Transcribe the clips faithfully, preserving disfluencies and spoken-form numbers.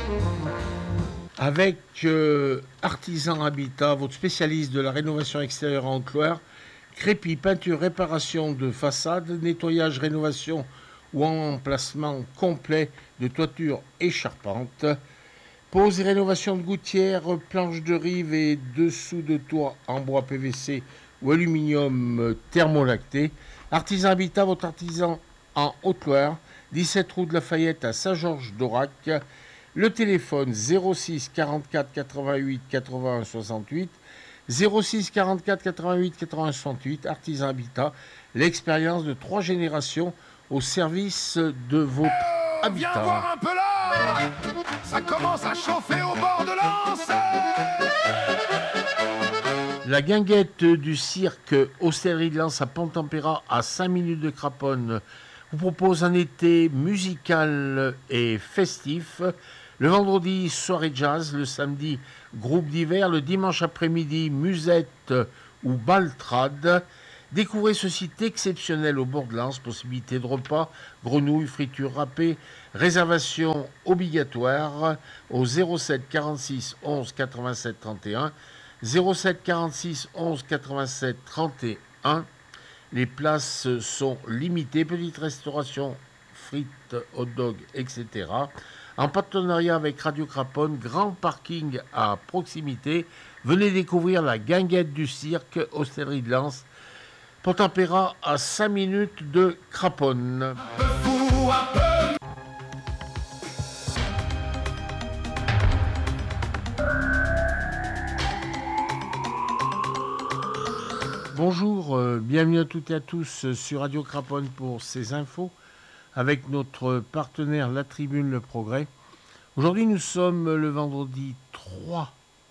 Avec euh, Artisan Habitat, votre spécialiste de la rénovation extérieure en Haute-Loire, crépi, peinture, réparation de façade, nettoyage, rénovation ou emplacement complet de toiture et charpente, pose et rénovation de gouttières, planches de rive et dessous de toit en bois P V C ou aluminium thermolacté. Artisan Habitat, votre artisan en Haute-Loire, dix-sept rue de Lafayette à Saint-Georges-d'Aurac. Le téléphone zéro six quarante-quatre quatre-vingt-huit quatre-vingt-un soixante-huit, zéro six quarante-quatre quatre-vingt-huit quatre-vingt-un soixante-huit, Artisan Habitat, l'expérience de trois générations au service de votre oh, habitat. Viens voir un peu là, ça commence à chauffer au bord de l'Anse. La guinguette du cirque Hostellerie de Lens à Pont-Tempéra à cinq minutes de Craponne vous propose un été musical et festif. Le vendredi, soirée jazz. Le samedi, groupe d'hiver. Le dimanche après-midi, musette ou baltrade. Découvrez ce site exceptionnel au bord de Lens. Possibilité de repas, grenouilles, fritures râpées. Réservation obligatoire au zéro sept quarante-six onze quatre-vingt-sept trente et un. zéro sept quarante-six onze quatre-vingt-sept trente et un. Les places sont limitées. Petite restauration, frites, hot dog, et cetera. En partenariat avec Radio Craponne, grand parking à proximité. Venez découvrir la guinguette du cirque, Hostellerie de Lens. Pont-Tempéra à cinq minutes de Craponne. Un peu fou, un peu. Bonjour, euh, bienvenue à toutes et à tous sur Radio Craponne pour ces infos avec notre partenaire La Tribune Le Progrès. Aujourd'hui, nous sommes le vendredi trois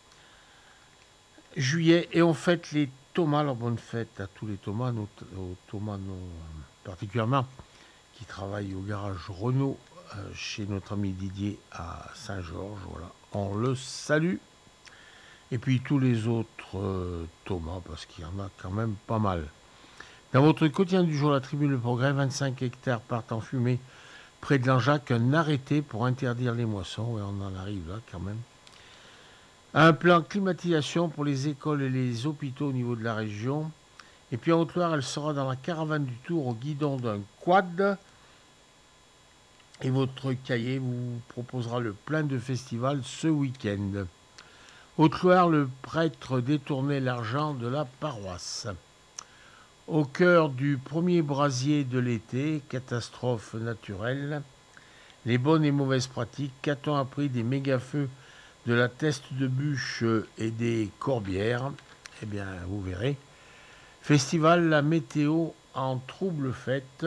juillet et on fête les Thomas. Alors, bonne fête à tous les Thomas, nos, aux Thomas non, particulièrement, qui travaillent au garage Renault euh, chez notre ami Didier à Saint-Georges. Voilà, on le salue. Et puis tous les autres euh, Thomas, parce qu'il y en a quand même pas mal. Dans votre quotidien du jour, La Tribune Le Progrès, vingt-cinq hectares partent en fumée près de Langeac, un arrêté pour interdire les moissons, et on en arrive là quand même. Un plan climatisation pour les écoles et les hôpitaux au niveau de la région. Et puis en Haute-Loire, elle sera dans la caravane du Tour au guidon d'un quad. Et votre cahier vous proposera le plein de festivals ce week-end. Haute-Loire, le prêtre détournait l'argent de la paroisse. Au cœur du premier brasier de l'été, catastrophe naturelle, les bonnes et mauvaises pratiques, qu'a-t-on appris des méga-feux de la Teste de Bûche et des Corbières? Eh bien, vous verrez. Festival La Météo en trouble fête.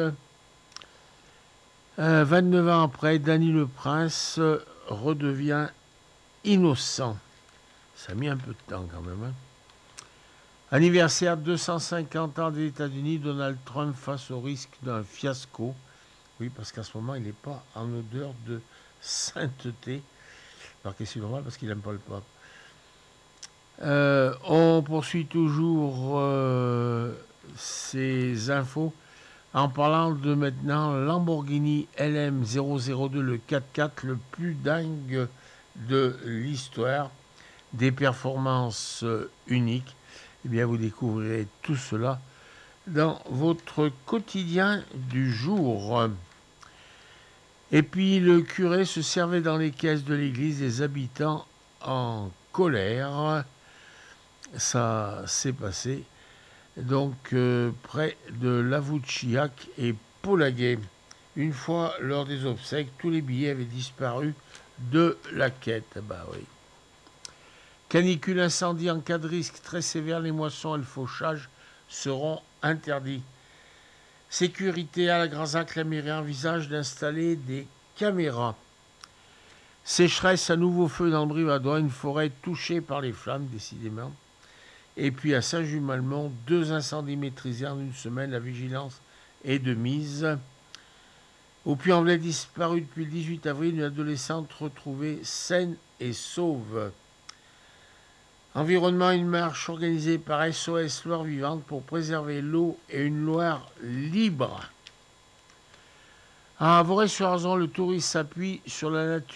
Euh, vingt-neuf ans après, Dany le Prince redevient innocent. Ça a mis un peu de temps quand même. Hein. Anniversaire deux cent cinquante ans des États-Unis, Donald Trump face au risque d'un fiasco. Oui, parce qu'en ce moment, il n'est pas en odeur de sainteté. Alors que c'est normal parce qu'il n'aime pas le pape. Euh, on poursuit toujours euh, ces infos en parlant de maintenant Lamborghini L M zéro zéro deux, le quatre-quatre, le plus dingue de l'histoire. Des performances uniques, eh bien vous découvrirez tout cela dans votre quotidien du jour. Et puis le curé se servait dans les caisses de l'église des habitants en colère. Ça s'est passé donc euh, près de Lavouchiac et Polaguet. Une fois lors des obsèques, tous les billets avaient disparu de la quête. Bah oui. Canicule, incendie, en cas de risque très sévère, les moissons et le fauchage seront interdits. Sécurité à la Grasac, la mairie envisage d'installer des caméras. Sécheresse, à nouveau feu dans le Brivadois, une forêt touchée par les flammes, décidément. Et puis à Saint-Just-Malmont, deux incendies maîtrisés en une semaine, la vigilance est de mise. Au Puy-en-Velay, disparu depuis le dix-huit avril, une adolescente retrouvée saine et sauve. Environnement, une marche organisée par S O S Loire Vivante pour préserver l'eau et une Loire libre. À Vorey-sur-Arzon, le tourisme s'appuie sur la nature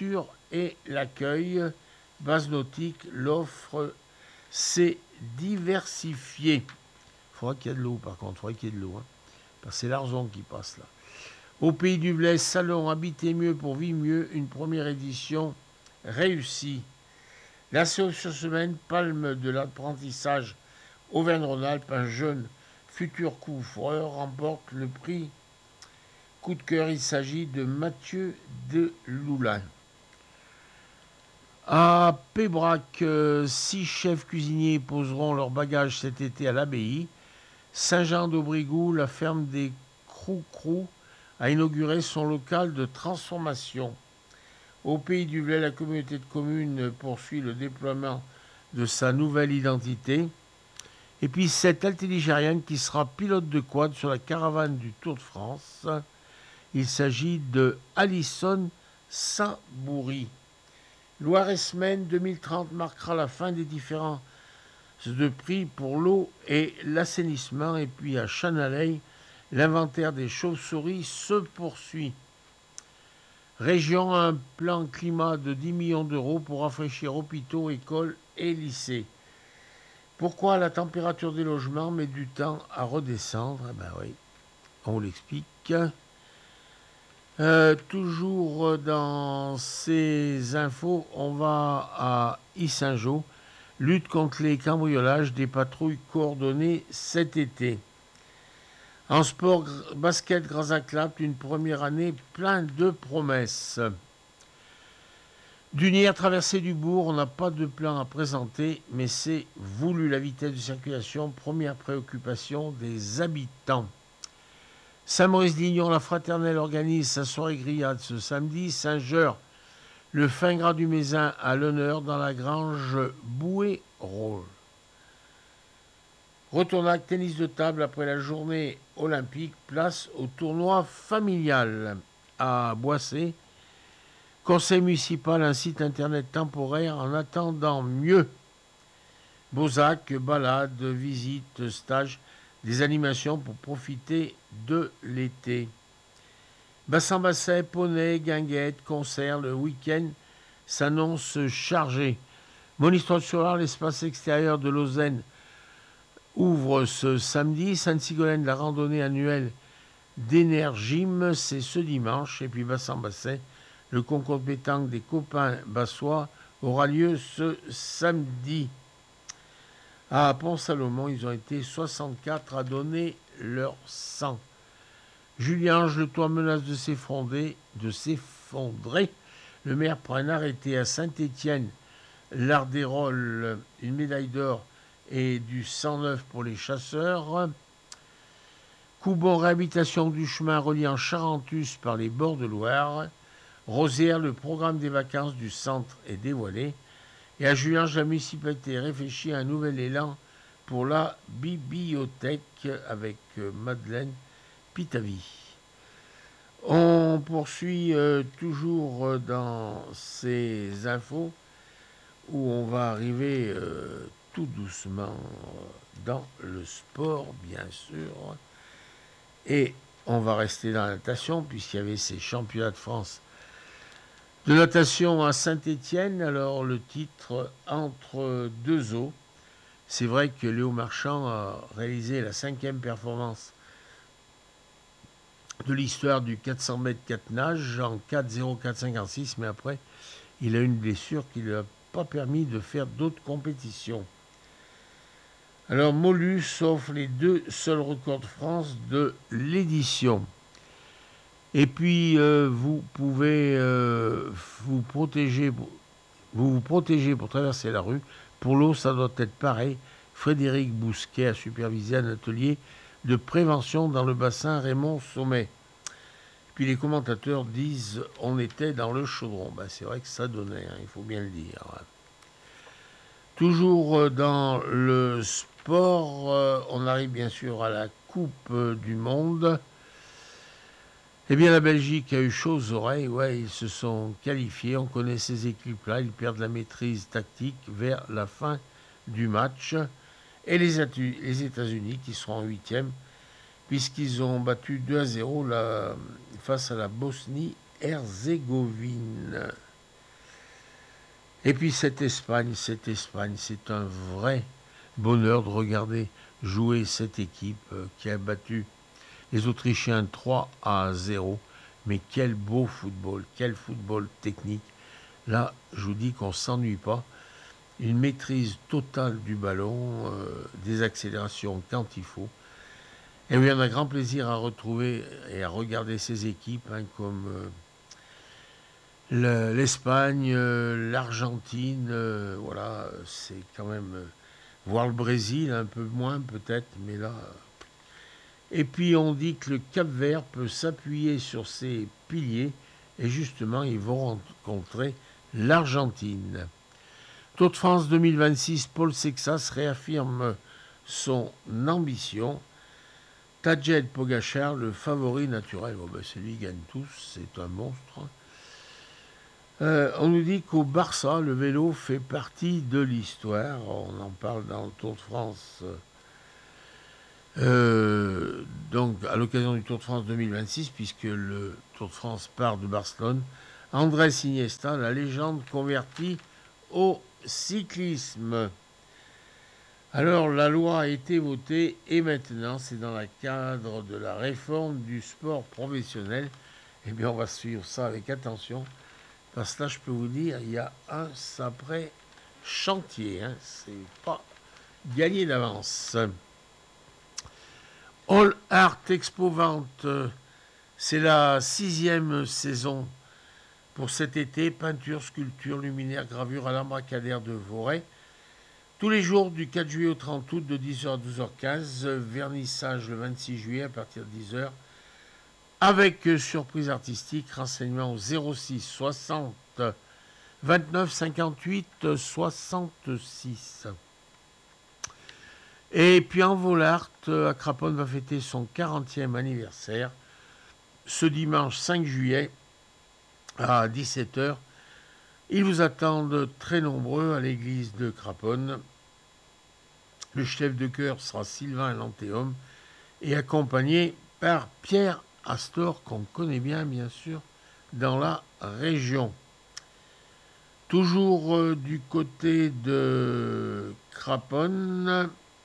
et l'accueil. Base nautique, l'offre s'est diversifiée. Il faudra qu'il y ait de l'eau, par contre, il faudra qu'il y ait de l'eau. Hein, parce que c'est l'argent qui passe là. Au Pays du Blaise, salon Habiter mieux pour vivre mieux, une première édition réussie. La semaine, palme de l'apprentissage Auvergne-Rhône-Alpes, un jeune futur coiffeur remporte le prix coup de cœur. Il s'agit de Mathieu Deloulin. À Pébrac, six chefs cuisiniers poseront leurs bagages cet été à l'abbaye. Saint-Jean-d'Aubrigou, la ferme des Crou-Crou, a inauguré son local de transformation. Au Pays du Velay, la communauté de communes poursuit le déploiement de sa nouvelle identité. Et puis cette altéligérienne qui sera pilote de quad sur la caravane du Tour de France. Il s'agit de Alison Saboury. Loire-et-Semaine deux mille trente marquera la fin des différences de prix pour l'eau et l'assainissement. Et puis à Chanaley, l'inventaire des chauves-souris se poursuit. Région, un plan climat de dix millions d'euros pour rafraîchir hôpitaux, écoles et lycées. Pourquoi la température des logements met du temps à redescendre? Eh ben oui, on l'explique. Euh, toujours dans ces infos, on va à Yssingeaux. Lutte contre les cambriolages, des patrouilles coordonnées cet été. En sport, basket Grazaclap, une première année plein de promesses. Dunière, traversée du bourg, on n'a pas de plan à présenter, mais c'est voulu. La vitesse de circulation, première préoccupation des habitants. Saint-Maurice-Lignon, la Fraternelle organise sa soirée grillade ce samedi. Saint-Jeur, le fin gras du Mézin à l'honneur dans la grange Bouet-Rôle. Retournac, tennis de table après la journée olympique, place au tournoi familial à Boissé. Conseil municipal, un site internet temporaire en attendant mieux. Beauzac, balades, visites, stages, des animations pour profiter de l'été. Bassin-Basset, poney, guinguette, concert, le week-end s'annonce chargé. Monistrol sur l'Ar, l'espace extérieur de Lausanne ouvre ce samedi. Sainte-Sigolène, la randonnée annuelle d'Énergime, c'est ce dimanche. Et puis Bassin-Basset, le concours de pétanque des copains bassois aura lieu ce samedi. À Pont-Salomon, ils ont été soixante-quatre à donner leur sang. Julien-Ange, le toit menace de s'effondrer, de s'effondrer. Le maire prend un arrêté à Saint-Étienne, l'Ardérol, une médaille d'or et du cent neuf pour les chasseurs. Coubon, réhabilitation du chemin reliant Charentus par les bords de Loire. Rosière, le programme des vacances du centre est dévoilé. Et à Julien-Ange, la municipalité réfléchit à un nouvel élan pour la bibliothèque avec Madeleine Pitavi. On poursuit euh, toujours dans ces infos où on va arriver euh, tout doucement dans le sport, bien sûr. Et on va rester dans la natation puisqu'il y avait ces championnats de France de natation à Saint-Étienne. Alors le titre entre deux eaux. C'est vrai que Léo Marchand a réalisé la cinquième performance de l'histoire du quatre cents mètres quatre nages en quatre zéro quatre cinquante-six, mais après il a une blessure qui ne lui a pas permis de faire d'autres compétitions. Alors Molus offre les deux seuls records de France de l'édition. Et puis euh, vous pouvez euh, vous protéger, vous vous protégez pour traverser la rue. Pour l'eau, ça doit être pareil. Frédéric Bousquet a supervisé un atelier de prévention dans le bassin Raymond Sommet. Puis les commentateurs disent on était dans le chaudron. Ben, c'est vrai que ça donnait, hein, il faut bien le dire. Toujours dans le sport, euh, on arrive bien sûr à la Coupe du Monde. Eh bien, la Belgique a eu chaud aux oreilles. Ouais, ils se sont qualifiés. On connaît ces équipes-là. Ils perdent la maîtrise tactique vers la fin du match. Et les, les États-Unis qui seront en huitième, puisqu'ils ont battu deux à zéro la, face à la Bosnie-Herzégovine. Et puis cette Espagne, cette Espagne, c'est un vrai bonheur de regarder jouer cette équipe euh, qui a battu les Autrichiens trois à zéro. Mais quel beau football, quel football technique. Là, je vous dis qu'on ne s'ennuie pas. Une maîtrise totale du ballon, euh, des accélérations quand il faut. Et oui, on a grand plaisir à retrouver et à regarder ces équipes hein, comme euh, le, l'Espagne, euh, l'Argentine. Euh, voilà, c'est quand même... Euh, voir le Brésil, un peu moins peut-être, mais là... Euh, et puis on dit que le Cap-Vert peut s'appuyer sur ses piliers et justement ils vont rencontrer l'Argentine. Tour de France deux mille vingt-six, Paul Sexas réaffirme son ambition. Tadej Pogačar, le favori naturel, oh ben c'est lui qui gagne tous, c'est un monstre. Euh, on nous dit qu'au Barça, le vélo fait partie de l'histoire. On en parle dans le Tour de France. Euh, donc, à l'occasion du Tour de France deux mille vingt-six, puisque le Tour de France part de Barcelone, Andrés Iniesta, la légende convertie au cyclisme. Alors, la loi a été votée et maintenant, c'est dans le cadre de la réforme du sport professionnel. Eh bien, on va suivre ça avec attention, parce que là, je peux vous dire, il y a un sacré chantier. Hein, c'est pas gagné d'avance. All Art Expo Vente, c'est la sixième saison pour cet été. Peinture, sculpture, luminaire, gravure à l'embarcadère de Voray. Tous les jours du quatre juillet au trente août de dix heures à douze heures quinze. Vernissage le vingt-six juillet à partir de dix heures. Avec surprise artistique, renseignement au zéro six soixante vingt-neuf cinquante-huit soixante-six. Et puis en Volart, à Craponne va fêter son quarantième anniversaire ce dimanche cinq juillet à dix-sept heures. Ils vous attendent très nombreux à l'église de Craponne. Le chef de chœur sera Sylvain Lantéum et accompagné par Pierre Astor, qu'on connaît bien, bien sûr, dans la région. Toujours euh, du côté de Craponne,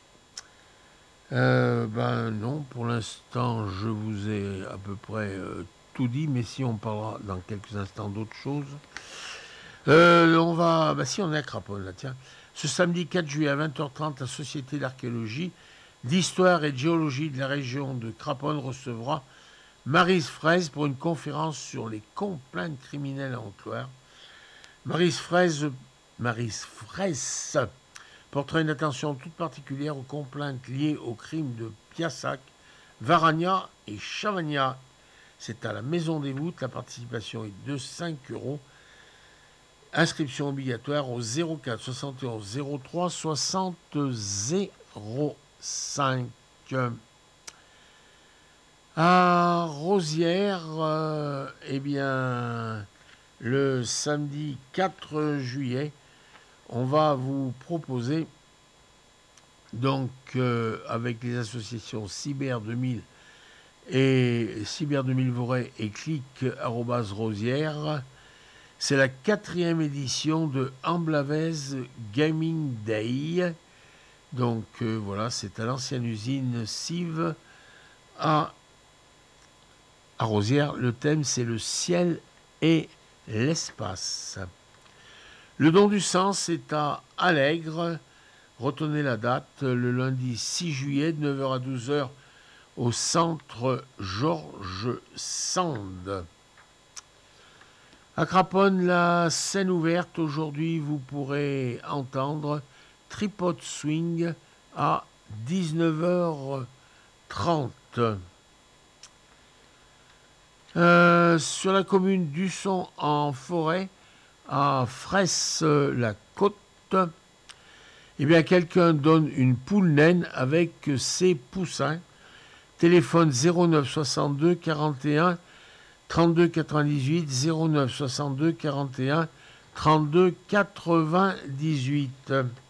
euh, ben non, pour l'instant, je vous ai à peu près euh, tout dit, mais si on parlera dans quelques instants d'autres choses. Euh, on va, ben si on est à Craponne, là, tiens. Ce samedi quatre juillet à vingt heures trente, la Société d'archéologie, d'histoire et de géologie de la région de Craponne recevra Maryse Fraise pour une conférence sur les complaintes criminelles en Haute-Loire. Maryse Fraise, Maryse Fraisse portera une attention toute particulière aux complaintes liées aux crimes de Piassac, Varagna et Chavagna. C'est à la Maison des Voûtes. La participation est de cinq euros. Inscription obligatoire au zéro quatre soixante et onze zéro trois soixante zéro cinq. À Rosières, euh, eh bien, le samedi quatre juillet, on va vous proposer, donc euh, avec les associations Cyber deux mille et Cyber deux mille Voray et Clic arobase Rosières, c'est la quatrième édition de Amblavez Gaming Day. Donc euh, voilà, c'est à l'ancienne usine Cive à, à Rosières. Le thème, c'est le ciel et l'espace. Le don du sang, c'est à Allègre. Retenez la date, le lundi six juillet, de neuf heures à douze heures, au centre Georges Sand. À Craponne, la scène ouverte. Aujourd'hui, vous pourrez entendre Tripod Swing à dix-neuf heures trente. Euh, sur la commune d'Usson en forêt, à Fraisse-la-Côte, eh bien, quelqu'un donne une poule naine avec ses poussins. Téléphone zéro neuf soixante-deux quarante et un trente-deux quatre-vingt-dix-huit, zéro neuf soixante-deux quarante et un trente-deux quatre-vingt-dix-huit.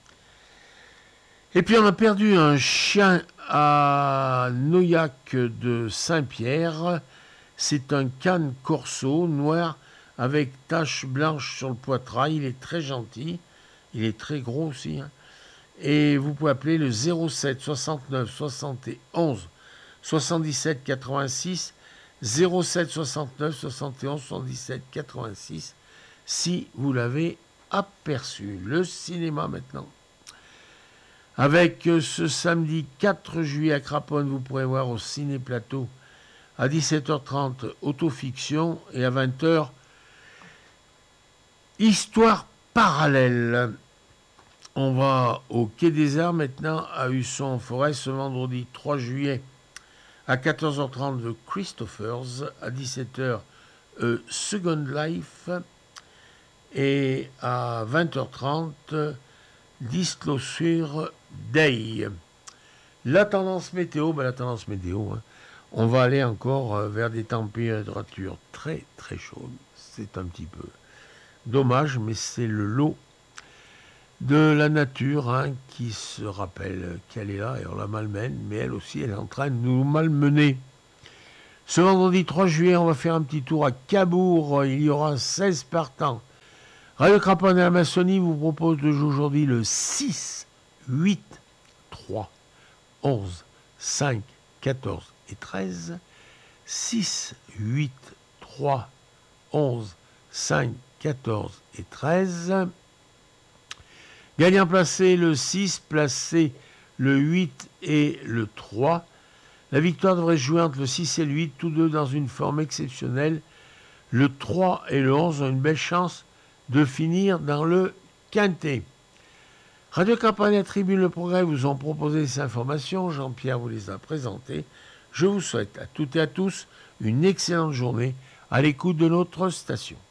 Et puis on a perdu un chien à Noyac de Saint-Pierre. C'est un cane corso noir avec taches blanches sur le poitrail. Il est très gentil. Il est très gros aussi. Hein. Et vous pouvez appeler le zéro sept soixante-neuf soixante et onze soixante-dix-sept quatre-vingt-six. zéro sept soixante-neuf soixante et onze soixante-dix-sept quatre-vingt-six si vous l'avez aperçu. Le cinéma maintenant. Avec ce samedi quatre juillet à Craponne, vous pourrez voir au Ciné Plateau à dix-sept heures trente Autofiction et à vingt heures Histoire parallèle. On va au Quai des Arts maintenant à Husson-en-Forêt ce vendredi trois juillet à quatorze heures trente The Christophers, à dix-sept heures euh, Second Life et à vingt heures trente Disclosure Day. La tendance météo, ben la tendance météo, hein, on va aller encore vers des températures très très chaudes. C'est un petit peu dommage, mais c'est le lot de la nature hein, qui se rappelle qu'elle est là et on la malmène, mais elle aussi elle est en train de nous malmener. Ce vendredi trois juillet, on va faire un petit tour à Cabourg. Il y aura seize partants. Radio Craponne et la Maçonnie vous propose de jouer aujourd'hui le six, huit, trois, onze, cinq, quatorze et treize. six, huit, trois, onze, cinq, quatorze et treize. Gagnant placé le six, placé le huit et le trois. La victoire devrait se jouer entre le six et le huit, tous deux dans une forme exceptionnelle. Le trois et le onze ont une belle chance de finir dans le quintet. Radio Craponne et Tribune Le Progrès vous ont proposé ces informations. Jean-Pierre vous les a présentées. Je vous souhaite à toutes et à tous une excellente journée à l'écoute de notre station.